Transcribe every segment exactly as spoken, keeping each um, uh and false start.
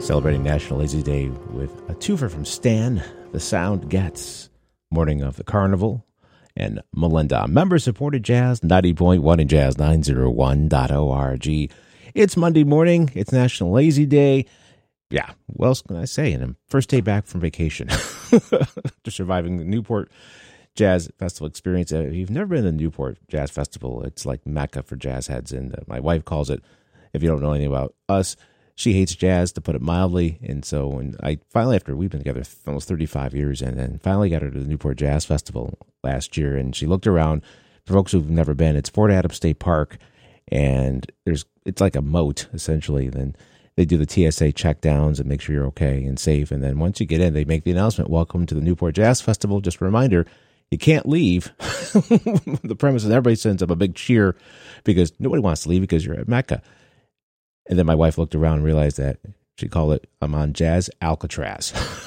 Celebrating National Lazy Day with a twofer from Stan, The Sound Gets, Morning of the Carnival, and Melinda. Member-supported Jazz ninety point one and Jazz nine oh one dot org. It's Monday morning. It's National Lazy Day. Yeah, what else can I say? And I'm first day back from vacation. Just surviving the Newport Jazz Festival experience. If you've never been to the Newport Jazz Festival, it's like Mecca for jazz heads. And uh, my wife calls it, if you don't know anything about us, she hates jazz, to put it mildly. And so when I finally, after we've been together almost thirty-five years, and then finally got her to the Newport Jazz Festival last year, and she looked around. For folks who've never been, it's Fort Adams State Park, and there's it's like a moat, essentially. Then they do the T S A checkdowns and make sure you're okay and safe. And then once you get in, they make the announcement, welcome to the Newport Jazz Festival. Just a reminder, you can't leave the premises. Everybody sends up a big cheer because nobody wants to leave because you're at Mecca. And then my wife looked around and realized that she called it, I'm on Jazz Alcatraz.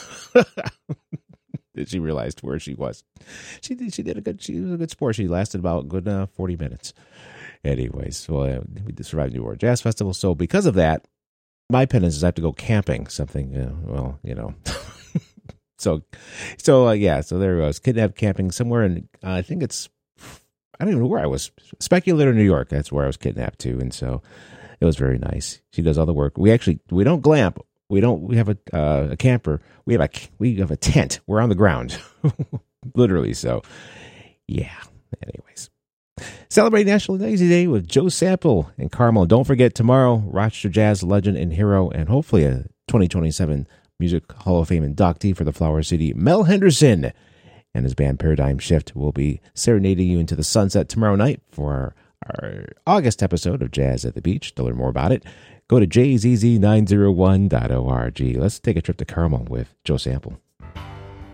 She realized where she was. She did, she did a good, she was a good sport. She lasted about a good uh, forty minutes. Anyways, so uh, we survived the Newport Jazz Festival. So because of that, my penance is I have to go camping, something, uh, well, you know. so, so uh, yeah, so there I was, kidnapped camping somewhere in, uh, I think it's, I don't even know where I was. Speculator, New York. That's where I was kidnapped to. And so it was very nice. She does all the work. We actually, we don't glamp. We don't, we have a, uh, a camper. We have a, we have a tent. We're on the ground. Literally. So yeah. Anyways. Celebrate National Lazy Day with Joe Sample and Carmel. Don't forget tomorrow, Rochester Jazz legend and hero, and hopefully a twenty twenty-seven Music Hall of Fame inductee for the Flower City, Mel Henderson, and his band Paradigm Shift will be serenading you into the sunset tomorrow night for our, our August episode of Jazz at the Beach. To learn more about it, go to J Z Z nine oh one dot org. Let's take a trip to Carmel with Joe Sample.